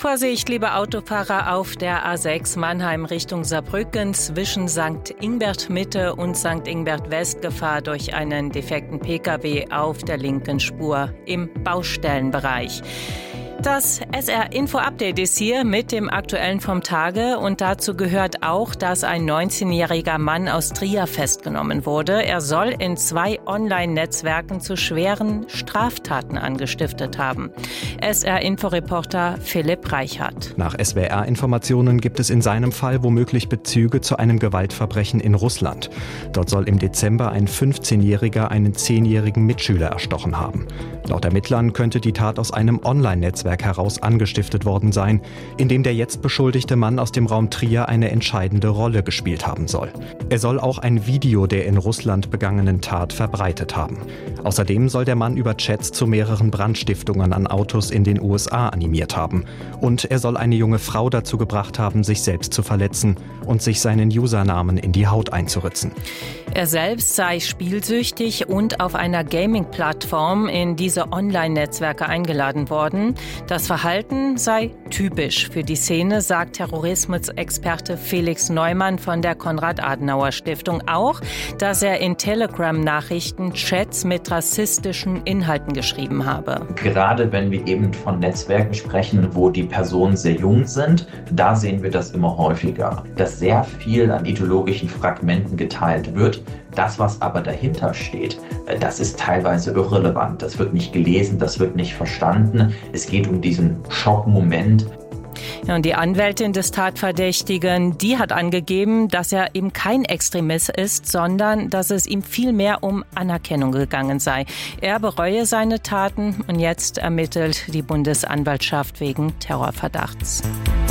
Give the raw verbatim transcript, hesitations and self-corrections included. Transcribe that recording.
Vorsicht, liebe Autofahrer, auf der A sechs Mannheim Richtung Saarbrücken zwischen Sankt Ingbert Mitte und Sankt Ingbert West Gefahr durch einen defekten Pkw auf der linken Spur im Baustellenbereich. Das S R-Info-Update ist hier mit dem Aktuellen vom Tage und dazu gehört auch, dass ein neunzehnjähriger Mann aus Trier festgenommen wurde. Er soll in zwei Online-Netzwerken zu schweren Straftaten angestiftet haben. S R-Info-Reporter Philipp Reichert. Nach S W R-Informationen gibt es in seinem Fall womöglich Bezüge zu einem Gewaltverbrechen in Russland. Dort soll im Dezember ein fünfzehnjähriger einen zehnjährigen Mitschüler erstochen haben. Laut Ermittlern könnte die Tat aus einem Online-Netzwerk heraus angestiftet worden sein, in dem der jetzt beschuldigte Mann aus dem Raum Trier eine entscheidende Rolle gespielt haben soll. Er soll auch ein Video der in Russland begangenen Tat verbreitet haben. Außerdem soll der Mann über Chats zu mehreren Brandstiftungen an Autos in den U S A animiert haben. Und er soll eine junge Frau dazu gebracht haben, sich selbst zu verletzen und sich seinen Usernamen in die Haut einzuritzen. Er selbst sei spielsüchtig und auf einer Gaming-Plattform in diese Online-Netzwerke eingeladen worden. Das Verhalten sei typisch für die Szene, sagt Terrorismusexperte Felix Neumann von der Konrad-Adenauer-Stiftung. Auch, dass er in Telegram-Nachrichten Chats mit rassistischen Inhalten geschrieben habe. Gerade wenn wir eben von Netzwerken sprechen, wo die Personen sehr jung sind, da sehen wir das immer häufiger, dass sehr viel an ideologischen Fragmenten geteilt wird. Das, was aber dahinter steht, das ist teilweise irrelevant. Das wird nicht gelesen, das wird nicht verstanden. Es geht um diesen Schockmoment. Ja, und die Anwältin des Tatverdächtigen, die hat angegeben, dass er eben kein Extremist ist, sondern dass es ihm vielmehr um Anerkennung gegangen sei. Er bereue seine Taten und jetzt ermittelt die Bundesanwaltschaft wegen Terrorverdachts.